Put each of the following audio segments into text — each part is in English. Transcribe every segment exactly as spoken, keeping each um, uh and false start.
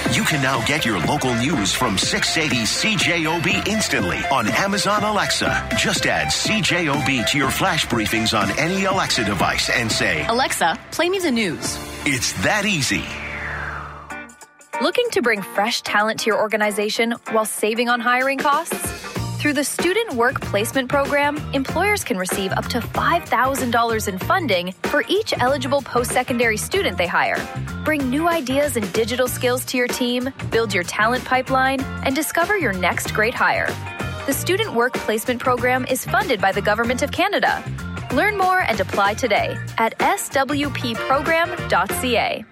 You can now get your local news from six eighty C J O B instantly on Amazon Alexa. Just add C J O B to your flash briefings on any Alexa device and say, Alexa, play me the news. It's that easy. Looking to bring fresh talent to your organization while saving on hiring costs? Through the Student Work Placement Program, employers can receive up to five thousand dollars in funding for each eligible post-secondary student they hire. Bring new ideas and digital skills to your team, build your talent pipeline, and discover your next great hire. The Student Work Placement Program is funded by the Government of Canada. Learn more and apply today at s w p program dot c a.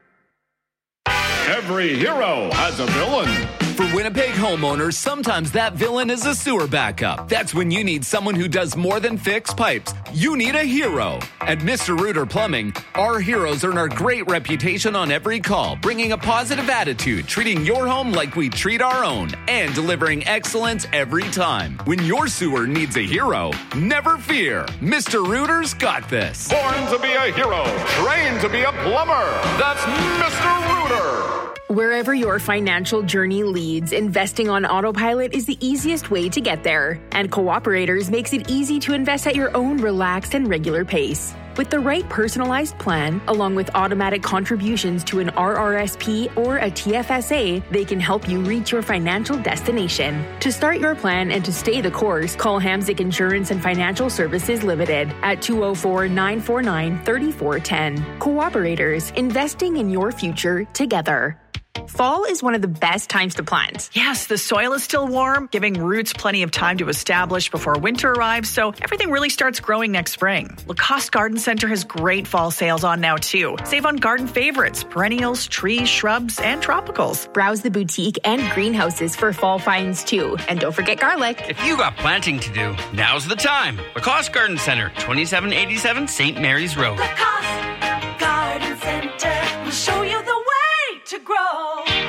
Every hero has a villain. For Winnipeg homeowners, sometimes that villain is a sewer backup. That's when you need someone who does more than fix pipes. You need a hero. At Mister Rooter Plumbing, our heroes earn our great reputation on every call, bringing a positive attitude, treating your home like we treat our own, and delivering excellence every time. When your sewer needs a hero, never fear. Mister Rooter's got this. Born to be a hero, trained to be a plumber. That's Mister Rooter. Wherever your financial journey leads, investing on autopilot is the easiest way to get there. And Cooperators makes it easy to invest at your own relaxed and regular pace. With the right personalized plan, along with automatic contributions to an R R S P or a T F S A, they can help you reach your financial destination. To start your plan and to stay the course, call Hamzik Insurance and Financial Services Limited at two oh four, nine four nine, three four one zero. Cooperators, investing in your future together. Fall is one of the best times to plant. Yes, the soil is still warm, giving roots plenty of time to establish before winter arrives, so everything really starts growing next spring. Lacoste Garden Center has great fall sales on now, too. Save on garden favorites, perennials, trees, shrubs, and tropicals. Browse the boutique and greenhouses for fall finds, too. And don't forget garlic. If you got planting to do, now's the time. Lacoste Garden Center, twenty-seven eighty-seven Saint Mary's Road. Lacoste Garden Center will show you the way to grow.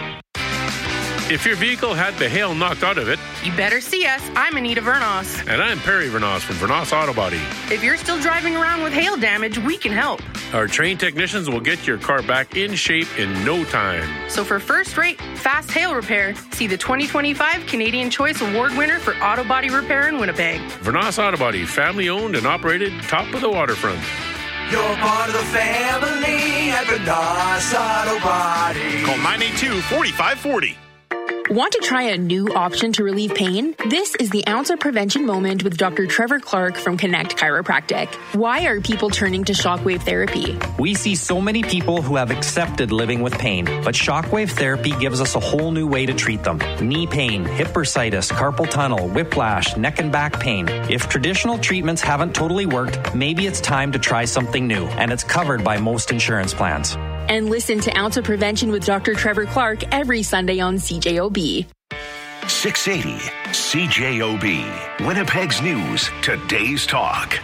If your vehicle had the hail knocked out of it, you better see us. I'm Anita Vernos. And I'm Perry Vernos from Vernos Auto Body. If you're still driving around with hail damage, we can help. Our trained technicians will get your car back in shape in no time. So for first-rate, fast hail repair, see the twenty twenty-five Canadian Choice Award winner for auto body repair in Winnipeg. Vernos Auto Body, family-owned and operated, top of the waterfront. You're part of the family at Vernos Auto Body. Call nine eight two, four five four zero. Want to try a new option to relieve pain? This is the Ounce of Prevention Moment with Doctor Trevor Clark from Connect Chiropractic. Why are people turning to shockwave therapy? We see so many people who have accepted living with pain, but shockwave therapy gives us a whole new way to treat them. Knee pain, hip bursitis, carpal tunnel, whiplash, neck and back pain. If traditional treatments haven't totally worked, maybe it's time to try something new, and it's covered by most insurance plans. And listen to Ounce of Prevention with Doctor Trevor Clark every Sunday on C J O B. six eighty C J O B. Winnipeg's News, today's talk.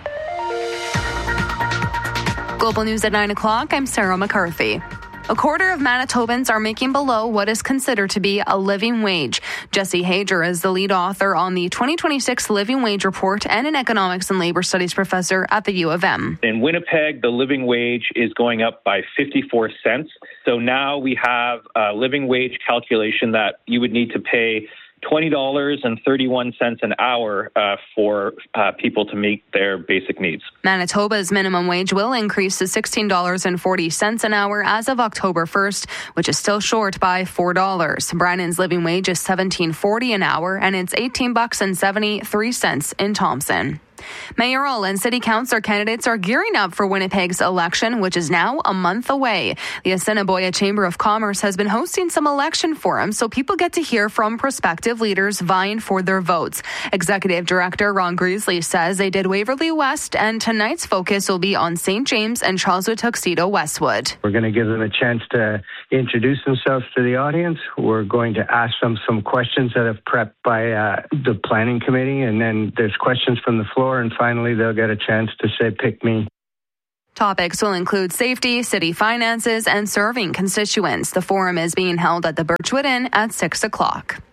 Global News at nine o'clock, I'm Sarah McCarthy. A quarter of Manitobans are making below what is considered to be a living wage. Jesse Hager is the lead author on the twenty twenty-six Living Wage Report and an economics and labor studies professor at the U of M. In Winnipeg, the living wage is going up by fifty-four cents. So now we have a living wage calculation that you would need to pay twenty dollars and thirty-one cents an hour uh, for uh, people to meet their basic needs. Manitoba's minimum wage will increase to sixteen dollars and forty cents an hour as of October first, which is still short by four dollars. Brannan's living wage is seventeen forty an hour, and it's eighteen bucks and seventy-three cents in Thompson. Mayoral and city councillor candidates are gearing up for Winnipeg's election, which is now a month away. The Assiniboia Chamber of Commerce has been hosting some election forums so people get to hear from prospective leaders vying for their votes. Executive Director Ron Greasley says they did Waverly West, and tonight's focus will be on Saint James and Charleswood Tuxedo Westwood. We're going to give them a chance to introduce themselves to the audience. We're going to ask them some questions that have prepped by uh, the planning committee, and then there's questions from the floor. And finally, they'll get a chance to say, pick me. Topics will include safety, city finances, and serving constituents. The forum is being held at the Birchwood Inn at six o'clock.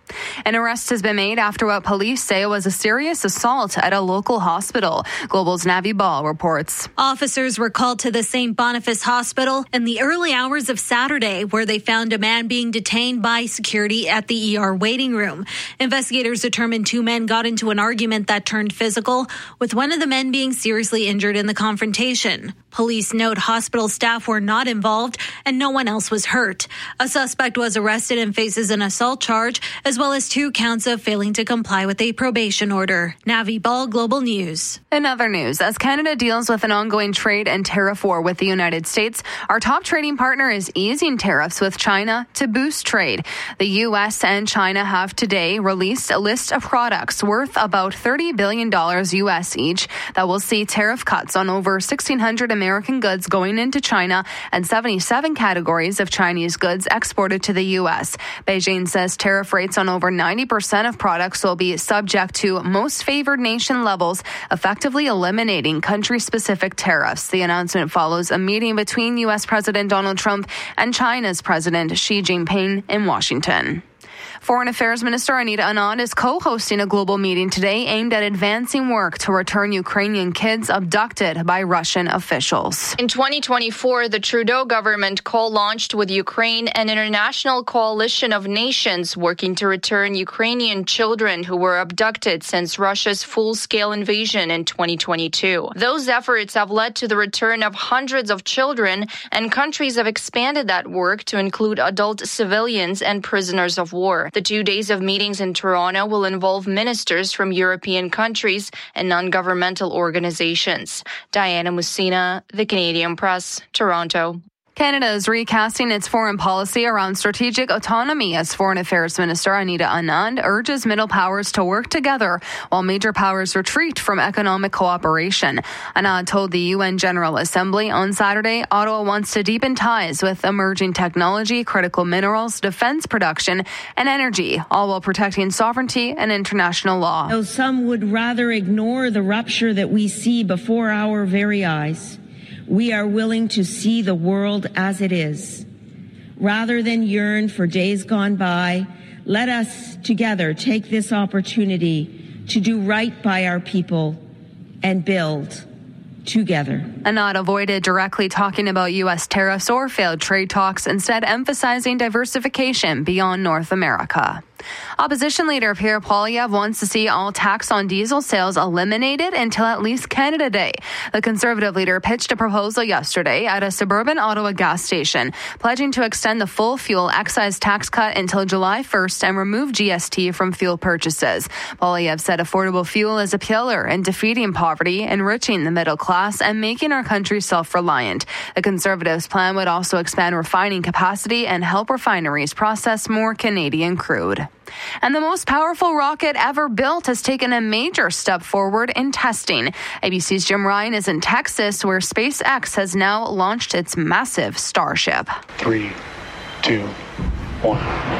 An arrest has been made after what police say was a serious assault at a local hospital. Global's Navi Ball reports. Officers were called to the Saint Boniface Hospital in the early hours of Saturday, where they found a man being detained by security at the E R waiting room. Investigators determined two men got into an argument that turned physical, with one of the men being seriously injured in the confrontation. Police note hospital staff were not involved and no one else was hurt. A suspect was arrested and faces an assault charge, as well as two counts of failing to comply with a probation order. Navi Ball, Global News. In other news, as Canada deals with an ongoing trade and tariff war with the United States, our top trading partner is easing tariffs with China to boost trade. The U S and China have today released a list of products worth about thirty billion dollars U S each that will see tariff cuts on over sixteen hundred American goods going into China and seventy-seven categories of Chinese goods exported to the U S. Beijing says tariff rates on over ninety percent of products will be subject to most favored nation levels, effectively eliminating country-specific tariffs. The announcement follows a meeting between U S President Donald Trump and China's President Xi Jinping in Washington. Foreign Affairs Minister Anita Anand is co-hosting a global meeting today aimed at advancing work to return Ukrainian kids abducted by Russian officials. In twenty twenty-four, the Trudeau government co-launched with Ukraine an international coalition of nations working to return Ukrainian children who were abducted since Russia's full-scale invasion in twenty twenty-two. Those efforts have led to the return of hundreds of children, and countries have expanded that work to include adult civilians and prisoners of war. The two days of meetings in Toronto will involve ministers from European countries and non-governmental organizations. Diana Mussina, The Canadian Press, Toronto. Canada is recasting its foreign policy around strategic autonomy as Foreign Affairs Minister Anita Anand urges middle powers to work together while major powers retreat from economic cooperation. Anand told the U N General Assembly on Saturday Ottawa wants to deepen ties with emerging technology, critical minerals, defense production, and energy, all while protecting sovereignty and international law. Though some would rather ignore the rupture that we see before our very eyes, we are willing to see the world as it is. Rather than yearn for days gone by, let us together take this opportunity to do right by our people and build together. Anand avoided directly talking about U S tariffs or failed trade talks, instead emphasizing diversification beyond North America. Opposition leader Pierre Poilievre wants to see all tax on diesel sales eliminated until at least Canada Day. The Conservative leader pitched a proposal yesterday at a suburban Ottawa gas station, pledging to extend the full fuel excise tax cut until July first and remove G S T from fuel purchases. Poilievre said affordable fuel is a pillar in defeating poverty, enriching the middle class, and making our country self-reliant. The Conservatives' plan would also expand refining capacity and help refineries process more Canadian crude. And the most powerful rocket ever built has taken a major step forward in testing. A B C's Jim Ryan is in Texas, where SpaceX has now launched its massive Starship. Three, two, one.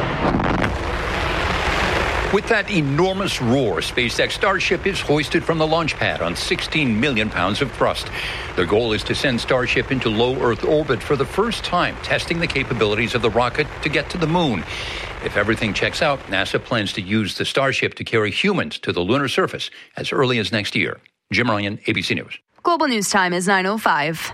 With that enormous roar, SpaceX Starship is hoisted from the launch pad on sixteen million pounds of thrust. Their goal is to send Starship into low Earth orbit for the first time, testing the capabilities of the rocket to get to the moon. If everything checks out, NASA plans to use the Starship to carry humans to the lunar surface as early as next year. Jim Ryan, A B C News. Global News Time is nine oh five.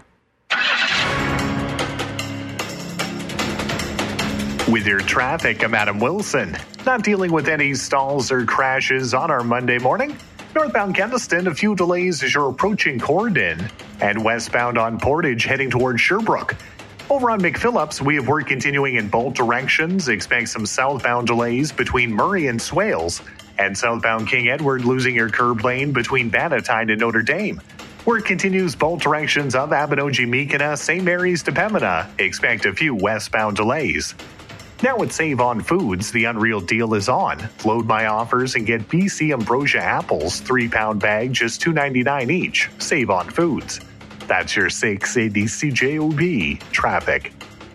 With your traffic, I'm Adam Wilson. Not dealing with any stalls or crashes on our Monday morning. Northbound Kendallston, a few delays as you're approaching Corydon. And westbound on Portage heading towards Sherbrooke. Over on McPhillips, we have work continuing in both directions. Expect some southbound delays between Murray and Swales. And southbound King Edward losing your curb lane between Bannatyne and Notre Dame. Work continues both directions of Abinogi-Meekina, Saint Mary's to Pembina. Expect a few westbound delays. Now at Save On Foods, the Unreal Deal is on. Load my offers and get B C Ambrosia apples, three pound bag, just two ninety-nine each. Save On Foods. That's your six eighty C J O B traffic.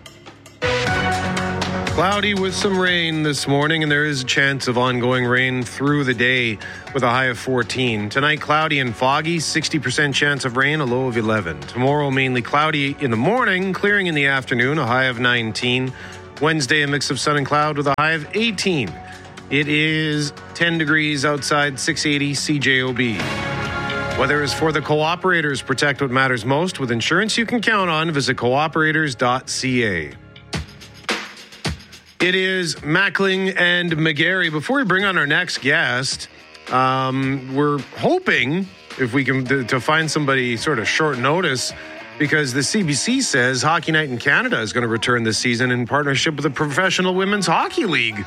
Cloudy with some rain this morning, and there is a chance of ongoing rain through the day with a high of fourteen. Tonight, cloudy and foggy, sixty percent chance of rain, a low of eleven. Tomorrow, mainly cloudy in the morning, clearing in the afternoon, a high of nineteen. Wednesday, a mix of sun and cloud with a high of eighteen. It is ten degrees outside, six eighty C J O B. Weather is for the Cooperators. Protect what matters most with insurance you can count on. Visit cooperators dot c a. It is Mackling and McGarry. Before we bring on our next guest, um, we're hoping if we can to, to find somebody sort of short notice, because the C B C says Hockey Night in Canada is going to return this season in partnership with the Professional Women's Hockey League.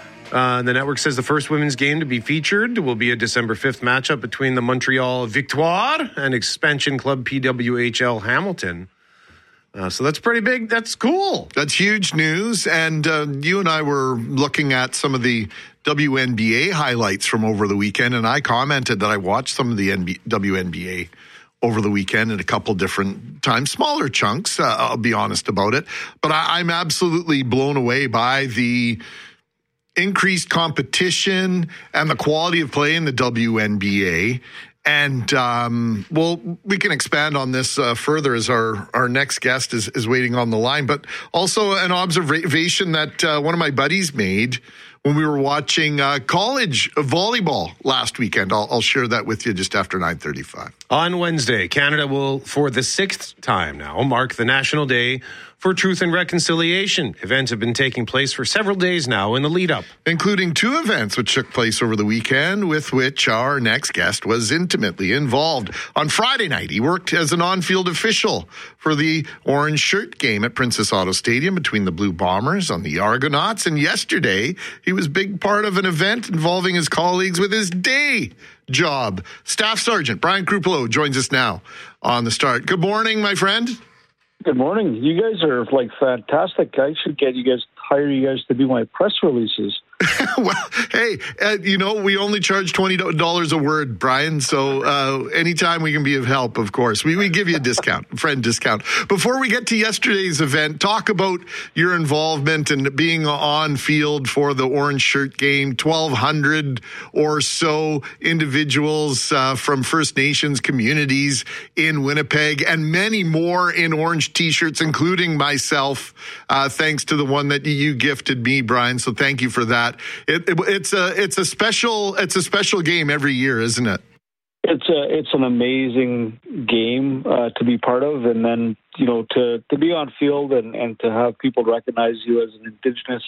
Uh, the network says the first women's game to be featured will be a December fifth matchup between the Montreal Victoire and expansion club P W H L Hamilton. Uh, so that's pretty big. That's cool. That's huge news. And uh, you and I were looking at some of the W N B A highlights from over the weekend, and I commented that I watched some of the N B- W N B A over the weekend at a couple different times, smaller chunks, uh, I'll be honest about it. But I- I'm absolutely blown away by the increased competition and the quality of play in the W N B A. And, um, well, we can expand on this uh, further as our, our next guest is, is waiting on the line. But also an observation that uh, one of my buddies made when we were watching uh, college volleyball last weekend. I'll, I'll share that with you just after nine thirty-five. On Wednesday, Canada will, for the sixth time now, mark the National Day for Truth and Reconciliation. Events have been taking place for several days now in the lead up, including two events which took place over the weekend, with which our next guest was intimately involved. On Friday night, he worked as an on-field official for the Orange Shirt game at Princess Auto Stadium between the Blue Bombers and the Argonauts. And yesterday, he was a big part of an event involving his colleagues with his day job. Staff Sergeant Brian Kruplo joins us now on the start. Good morning, my friend. Good morning. You guys are like fantastic. I should get you guys, hire you guys to do my press releases. Well, hey, uh, you know, we only charge twenty dollars a word, Brian. So uh, anytime we can be of help, of course, we, we give you a discount, friend discount. Before we get to yesterday's event, talk about your involvement and being on field for the Orange Shirt game. twelve hundred or so individuals uh, from First Nations communities in Winnipeg, and many more in orange T-shirts, including myself, uh, thanks to the one that you gifted me, Brian. So thank you for that. It, it, it's a it's a special it's a special game every year, isn't it? It's a it's an amazing game uh, to be part of, and then you know to, to be on field and, and to have people recognize you as an Indigenous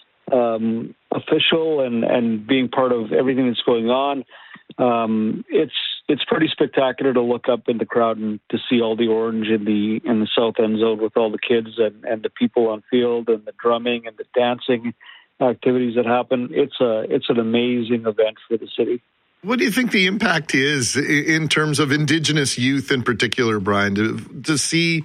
um, official and, and being part of everything that's going on. Um, it's it's pretty spectacular to look up in the crowd and to see all the orange in the in the south end zone with all the kids and, and the people on field and the drumming and the dancing activities that happen. It's a it's an amazing event for the city. What do you think the impact is in terms of Indigenous youth in particular, Brian, to, to see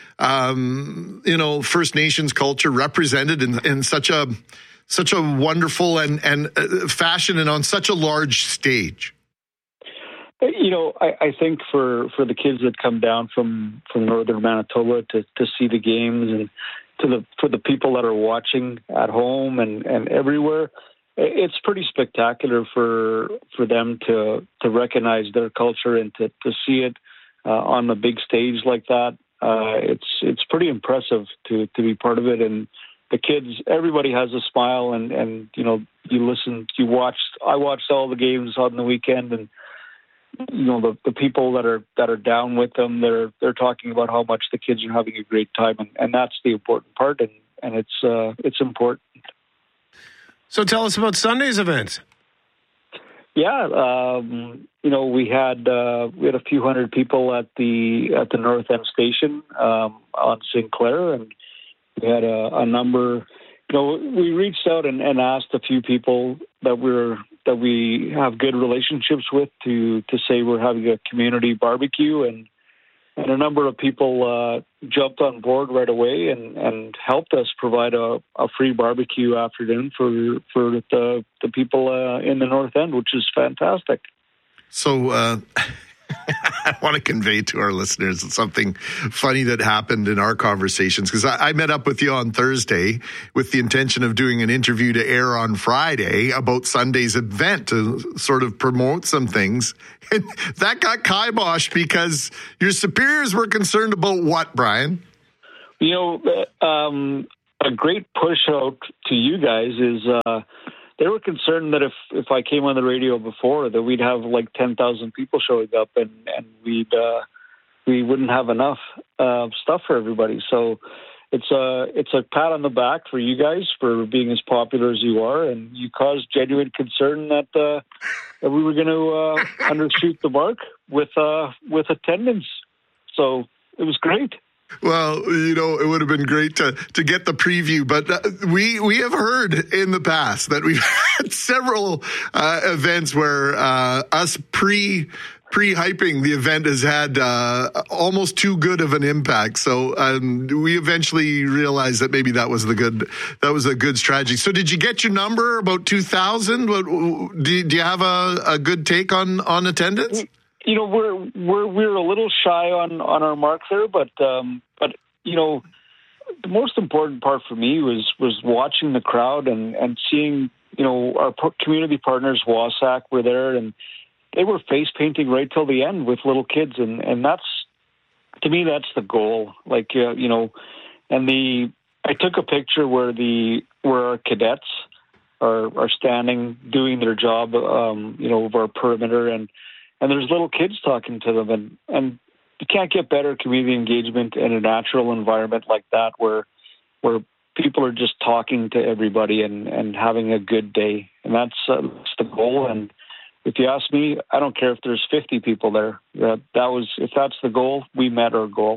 um, you know First Nations culture represented in, in such a such a wonderful and and uh, fashion and on such a large stage? You know, I, I think for, for the kids that come down from, from northern Manitoba to, to see the games, and to the for the people that are watching at home and, and everywhere, it's pretty spectacular for for them to, to recognize their culture and to, to see it uh, on the big stage like that. Uh, it's it's pretty impressive to, to be part of it. And the kids, everybody has a smile, and, and you know, you listen, you watched. I watched all the games on the weekend, and you know the, the people that are that are down with them, they're they're talking about how much the kids are having a great time, and, and that's the important part, and, and it's uh, it's important. So tell us about Sunday's event. Yeah, um, you know we had uh, we had a few hundred people at the at the North End station um, on Sinclair, and we had a, a number. You know, we reached out and, and asked a few people that we're that we have good relationships with to to say we're having a community barbecue, and and a number of people uh, jumped on board right away and, and helped us provide a, a free barbecue afternoon for for the the people uh, in the North End, which is fantastic. So uh, I want to convey to our listeners something funny that happened in our conversations, because I, I met up with you on Thursday with the intention of doing an interview to air on Friday about Sunday's event to sort of promote some things. And that got kiboshed because your superiors were concerned about what, Brian? You know, um, a great push out to you guys is uh, they were concerned that if, if I came on the radio before, that we'd have like ten thousand people showing up and, and we'd, uh, we wouldn't have enough uh, stuff for everybody. So it's a, it's a pat on the back for you guys for being as popular as you are. And you caused genuine concern that, uh, that we were going to uh, undershoot the mark with, uh, with attendance. So it was great. Well, you know, it would have been great to, to get the preview, but uh, we we have heard in the past that we've had several uh, events where uh, us pre pre-hyping the event has had uh, almost too good of an impact. So um, we eventually realized that maybe that was the good that was a good strategy. So did you get your number about two thousand? Do, do you have a, a good take on on attendance? You know, we're we're we're a little shy on, on our mark there, but um, but you know, the most important part for me was was watching the crowd and, and seeing, you know, our community partners, Wasac, were there, and they were face painting right till the end with little kids, and, and that's, to me, that's the goal. Like uh, you know, and the I took a picture where the where our cadets are are standing doing their job, um, you know, over our perimeter, and. And there's little kids talking to them, and, and you can't get better community engagement in a natural environment like that, where where people are just talking to everybody and, and having a good day, and that's, uh, that's the goal. And if you ask me, I don't care if there's fifty people there. That that was if that's the goal, we met our goal.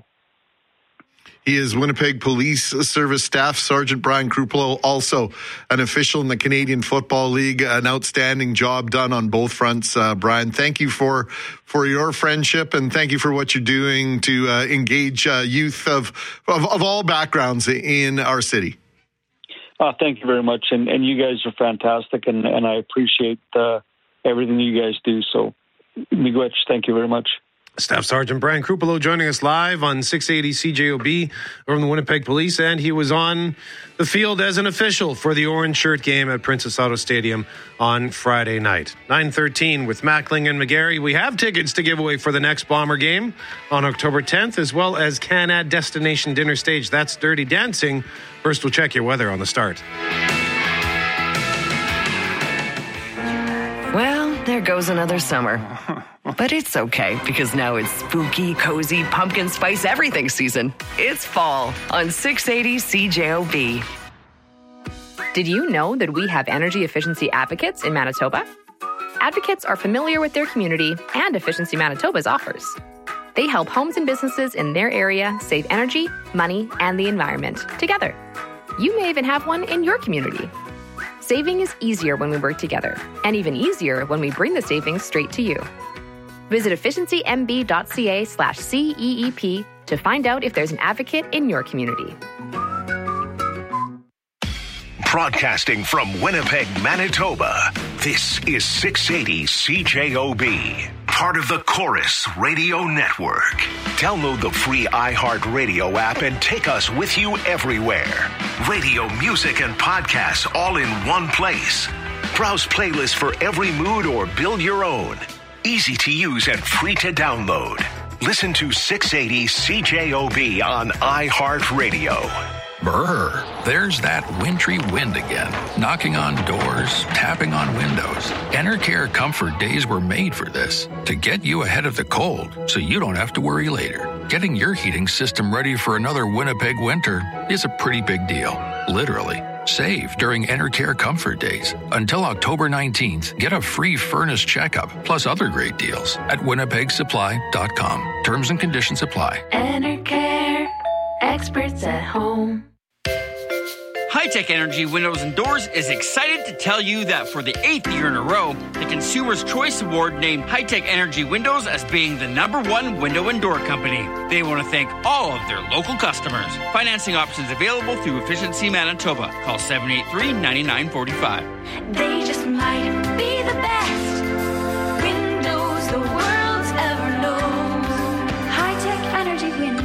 He is Winnipeg Police Service Staff Sergeant Brian Kruplo, also an official in the Canadian Football League. An outstanding job done on both fronts, uh, Brian. Thank you for for your friendship, and thank you for what you're doing to uh, engage uh, youth of, of of all backgrounds in our city. Uh, thank you very much, and, and you guys are fantastic, and, and I appreciate uh, everything you guys do. So, miigwech, thank you very much. Staff Sergeant Brian Kruplo joining us live on six eighty C J O B from the Winnipeg Police, and he was on the field as an official for the Orange Shirt game at Princess Auto Stadium on Friday night. nine thirteen with Mackling and McGarry. We have tickets to give away for the next Bomber game on October tenth, as well as Can-Ad Destination Dinner Stage. That's Dirty Dancing. First, we'll check your weather on the start. Well, there goes another summer. But it's okay, because now it's spooky, cozy, pumpkin spice everything season. It's fall on six eighty C J O B. Did you know that we have energy efficiency advocates in Manitoba? Advocates are familiar with their community and Efficiency Manitoba's offers. They help homes and businesses in their area save energy, money, and the environment together. You may even have one in your community. Saving is easier when we work together, and even easier when we bring the savings straight to you. Visit efficiencymb.ca slash CEEP to find out if there's an advocate in your community. Broadcasting from Winnipeg, Manitoba, this is six eighty C J O B, part of the Chorus Radio Network. Download the free iHeartRadio app and take us with you everywhere. Radio, music, and podcasts all in one place. Browse playlists for every mood or build your own. Easy to use and free to download. Listen to six eighty C J O B on iHeartRadio. Brr, there's that wintry wind again, knocking on doors, tapping on windows. Enercare Comfort Days were made for this, to get you ahead of the cold so you don't have to worry later. Getting your heating system ready for another Winnipeg winter is a pretty big deal, literally. Save during Enercare Comfort Days. Until October nineteenth, get a free furnace checkup, plus other great deals at winnipeg supply dot com. Terms and conditions apply. Enercare, experts at home. High-Tech Energy Windows and Doors is excited to tell you that for the eighth year in a row, the Consumer's Choice Award named High-Tech Energy Windows as being the number one window and door company. They want to thank all of their local customers. Financing options available through Efficiency Manitoba. Call seven eight three, nine nine four five. They just might be the best windows the world's ever known. High-Tech Energy Windows.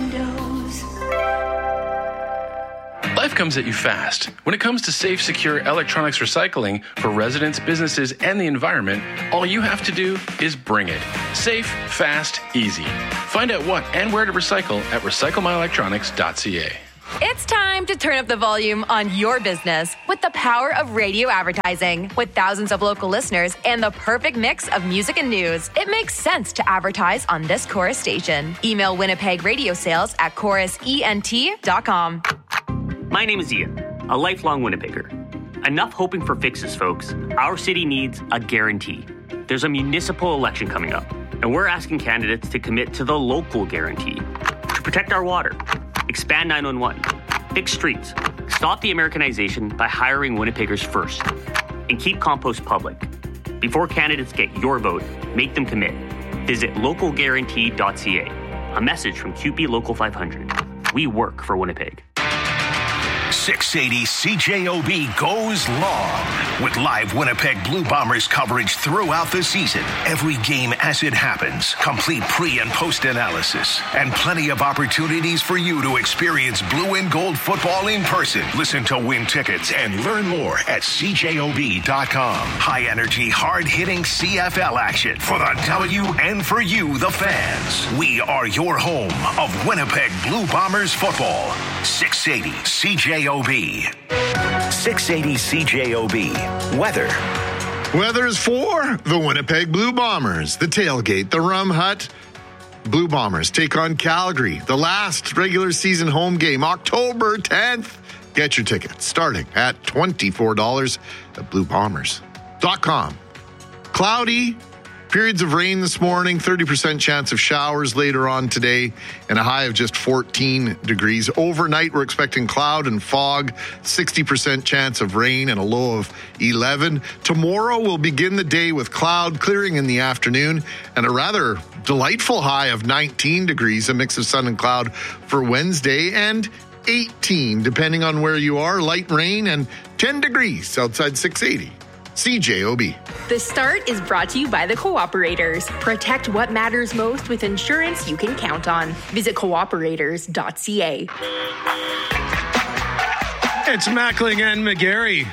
Life comes at you fast. When it comes to safe, secure electronics recycling for residents, businesses, and the environment, all you have to do is bring it. Safe, fast, easy. Find out what and where to recycle at recycle my electronics dot c a. It's time to turn up the volume on your business with the power of radio advertising. With thousands of local listeners and the perfect mix of music and news, it makes sense to advertise on this Chorus station. Email Winnipeg Radio Sales at chorus ent dot com. My name is Ian, a lifelong Winnipegger. Enough hoping for fixes, folks. Our city needs a guarantee. There's a municipal election coming up, and we're asking candidates to commit to the local guarantee. To protect our water, expand nine one one, fix streets, stop the Americanization by hiring Winnipeggers first, and keep compost public. Before candidates get your vote, make them commit. Visit local guarantee dot c a. A message from Q P Local five hundred. We work for Winnipeg. six eighty C J O B goes long with live Winnipeg Blue Bombers coverage throughout the season. Every game as it happens, complete pre- and post-analysis, and plenty of opportunities for you to experience blue and gold football in person. Listen to win tickets and learn more at c j o b dot com. High-energy, hard-hitting C F L action for the W and for you, the fans. We are your home of Winnipeg Blue Bombers football. six eighty C J O B. six eighty C J O B. Weather. Weather is for the Winnipeg Blue Bombers. The tailgate, the Rum Hut. Blue Bombers take on Calgary. The last regular season home game, October tenth. Get your tickets starting at twenty-four dollars at blue bombers dot com. Cloudy. Periods of rain this morning, thirty percent chance of showers later on today, and a high of just fourteen degrees. Overnight, we're expecting cloud and fog, sixty percent chance of rain, and a low of eleven. Tomorrow, we'll begin the day with cloud clearing in the afternoon, and a rather delightful high of nineteen degrees, a mix of sun and cloud for Wednesday, and eighteen, depending on where you are. Light rain and ten degrees outside six eighty. C J O B. The Start is brought to you by the Cooperators. Protect what matters most with insurance you can count on. Visit cooperators dot c a. It's Mackling and McGarry.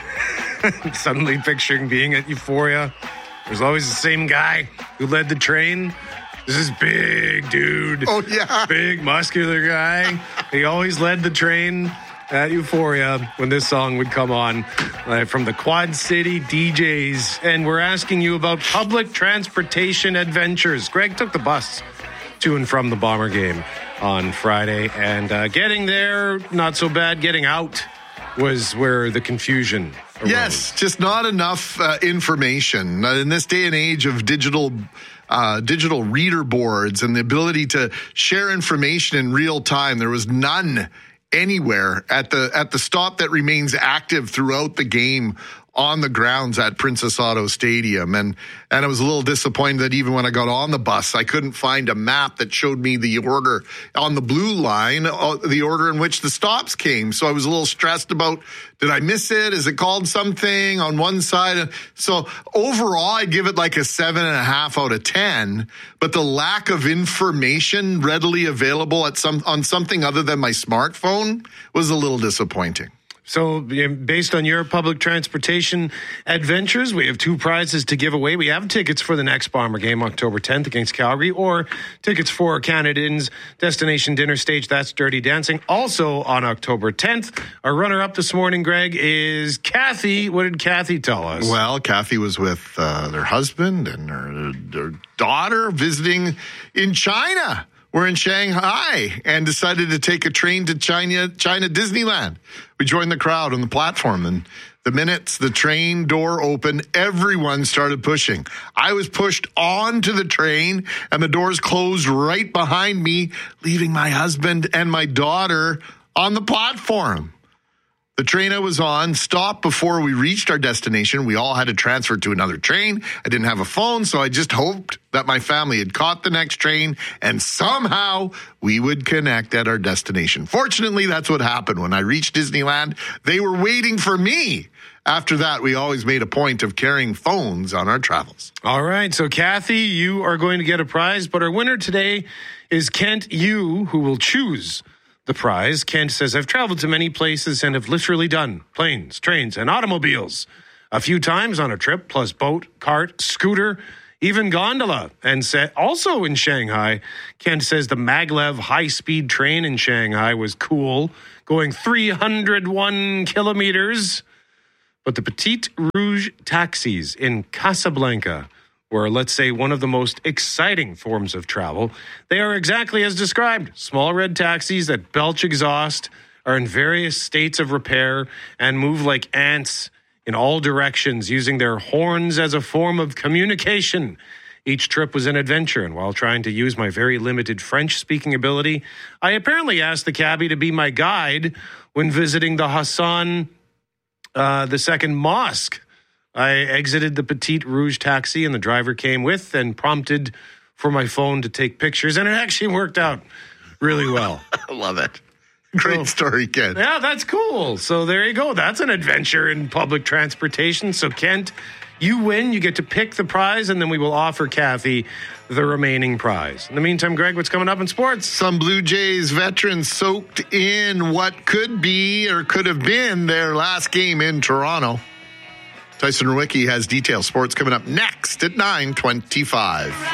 Suddenly picturing being at Euphoria. There's always the same guy who led the train. This is big dude. Oh, yeah. Big, muscular guy. He always led the train at Euphoria when this song would come on uh, from the Quad City D Js. And we're asking you about public transportation adventures. Greg took the bus to and from the Bomber game on Friday. And uh, getting there, not so bad. Getting out was where the confusion arose. Yes, just not enough uh, information. Uh, in this day and age of digital uh, digital reader boards and the ability to share information in real time, there was none anywhere at the at the stop that remains active throughout the game on the grounds at Princess Auto Stadium. And and I was a little disappointed that even when I got on the bus, I couldn't find a map that showed me the order on the blue line, uh, the order in which the stops came. So I was a little stressed about, did I miss it? Is it called something on one side? So overall, I'd give it like a seven and a half out of ten. But the lack of information readily available at some on something other than my smartphone was a little disappointing. So based on your public transportation adventures, we have two prizes to give away. We have tickets for the next Bomber game, October tenth against Calgary, or tickets for Canada's Destination Dinner Stage, That's Dirty Dancing. Also on October tenth, our runner-up this morning, Greg, is Kathy. What did Kathy tell us? Well, Kathy was with uh, their husband and her, their daughter visiting in China. We're in Shanghai and decided to take a train to China, China Disneyland. We joined the crowd on the platform, and the minute the train door opened, everyone started pushing. I was pushed onto the train, and the doors closed right behind me, leaving my husband and my daughter on the platform. The train I was on stopped before we reached our destination. We all had to transfer to another train. I didn't have a phone, so I just hoped that my family had caught the next train and somehow we would connect at our destination. Fortunately, that's what happened. When I reached Disneyland, they were waiting for me. After that, we always made a point of carrying phones on our travels. All right, so Kathy, you are going to get a prize, but our winner today is Kent Yu, who will choose the prize. Kent says, I've traveled to many places and have literally done planes, trains, and automobiles a few times on a trip, plus boat, cart, scooter, even gondola. And sa- also in Shanghai, Kent says the maglev high-speed train in Shanghai was cool, going three hundred one kilometers. But the Petite Rouge taxis in Casablanca were, let's say, one of the most exciting forms of travel. They are exactly as described. Small red taxis that belch exhaust, are in various states of repair, and move like ants in all directions, using their horns as a form of communication. Each trip was an adventure, and while trying to use my very limited French-speaking ability, I apparently asked the cabbie to be my guide when visiting the Hassan uh, the Second Mosque. I exited the Petite Rouge taxi, and the driver came with and prompted for my phone to take pictures, and it actually worked out really well. I love it. Great so, story, Kent. Yeah, that's cool. So there you go. That's an adventure in public transportation. So, Kent, you win. You get to pick the prize, and then we will offer Kathy the remaining prize. In the meantime, Greg, what's coming up in sports? Some Blue Jays veterans soaked in what could be or could have been their last game in Toronto. Tyson Rewicki has detailed sports coming up next at nine twenty-five.